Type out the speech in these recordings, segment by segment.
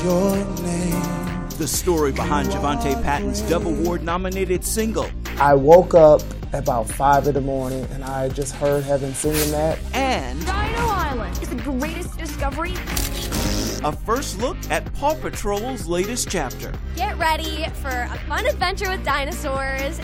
your name. The story behind Javante Patton's Dove Award-nominated single. I woke up at about 5 in the morning and I just heard Heaven singing that. And Dino Island is the greatest discovery. a first look at Paw Patrol's latest chapter. Get ready for a fun adventure with dinosaurs.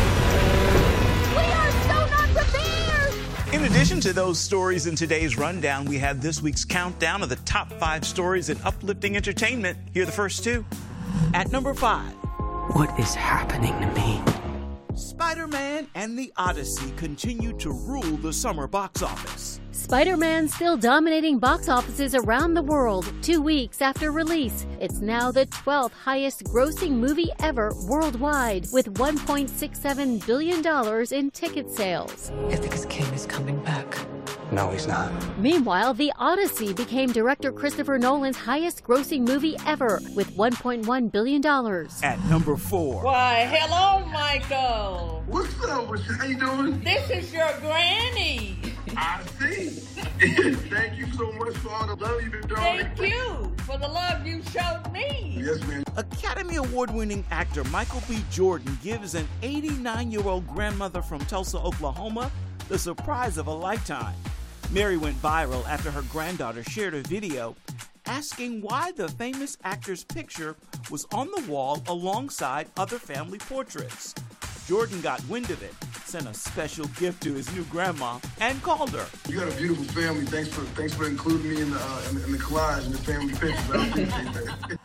We are so not prepared! In addition to those stories in today's rundown, we have this week's countdown of the top 5 stories in uplifting entertainment. Here are the first 2. At number 5. What is happening to me? Spider-Man and the Odyssey continue to rule the summer box office. Spider-Man still dominating box offices around the world 2 weeks after release. It's now the 12th highest grossing movie ever worldwide, with $1.67 billion in ticket sales. Ithaca's king is coming back. No, he's not. Meanwhile, The Odyssey became director Christopher Nolan's highest grossing movie ever, with $1.1 billion. At number 4. Why, hello, Michael. What's up? How you doing? This is your granny. I see. Thank you so much for all the love you've been showing. Thank you for the love you showed me. Yes, ma'am. Academy Award-winning actor Michael B. Jordan gives an 89-year-old grandmother from Tulsa, Oklahoma, the surprise of a lifetime. Mary went viral after her granddaughter shared a video asking why the famous actor's picture was on the wall alongside other family portraits. Jordan got wind of it, sent a special gift to his new grandma, and called her. You got a beautiful family. Thanks for including me in the collage and the family pictures. I appreciate that.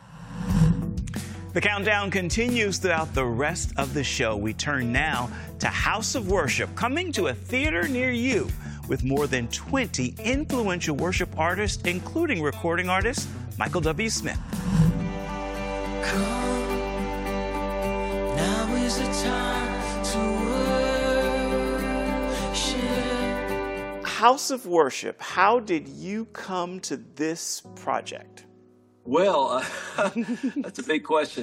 The countdown continues throughout the rest of the show. We turn now to House of Worship, coming to a theater near you, with more than 20 influential worship artists, including recording artist Michael W. Smith. Come, now is the time to worship. House of Worship, how did you come to this project? Well, that's a big question.